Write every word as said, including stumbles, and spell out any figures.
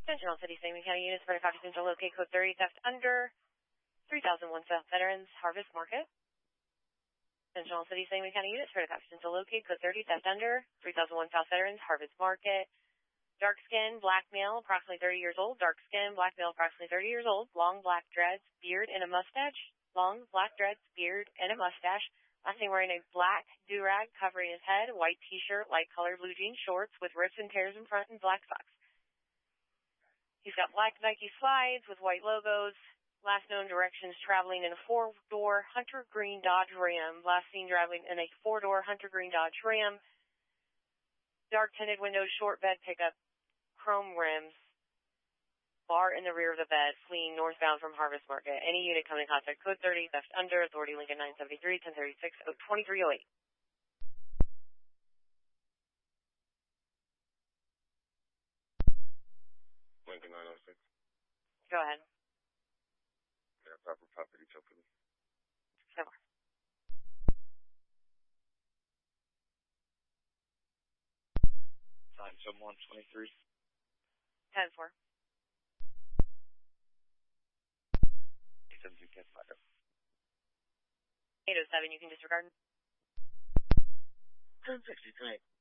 Central City, Sangamon County units, for copy Central, locate code thirty, theft under three thousand one South Veterans Harvest Market. Central City, Sangamon County units, for copy Central, locate code thirty, theft under three thousand one South Veterans Harvest Market. Dark skin, black male, approximately thirty years old. Dark skin, black male, approximately thirty years old. Long black dreads, beard, and a mustache. Long black dreads, beard, and a mustache. Last name wearing a black do-rag covering his head, white t-shirt, light colored blue jean shorts with rips and tears in front, and black socks. He's got black Nike slides with white logos. Last known directions, traveling in a four-door Hunter Green Dodge Ram. Last seen driving in a four-door Hunter Green Dodge Ram. Dark tinted windows, short bed pickup, chrome rims. Bar in the rear of the bed, fleeing northbound from Harvest Market. Any unit coming in contact, code thirty, theft under, authority Lincoln nine seventy-three, ten thirty-six, twenty-three oh eight. Lincoln nine oh six. Go ahead. Yeah, proper property detail, please. So far. Nine seven one twenty-three. ten four. Eight seven two ten five. eight oh seven, you can disregard. ten sixty tonight.